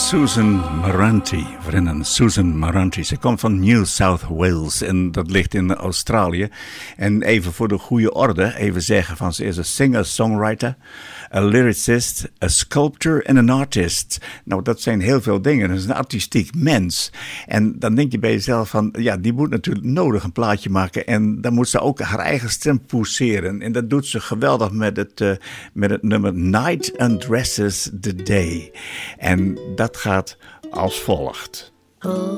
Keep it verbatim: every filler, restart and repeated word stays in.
Susan Moranti, vrienden, Susan Moranti. Ze komt van New South Wales en dat ligt in Australië. En even voor de goede orde, even zeggen van ze is een singer-songwriter, a lyricist, a sculptor en een artist. Nou, dat zijn heel veel dingen. Dat is een artistiek mens. En dan denk je bij jezelf van, ja, die moet natuurlijk nodig een plaatje maken. En dan moet ze ook haar eigen stem pousseren. En dat doet ze geweldig met het, uh, met het nummer Night Undresses the Day. En dat gaat als volgt.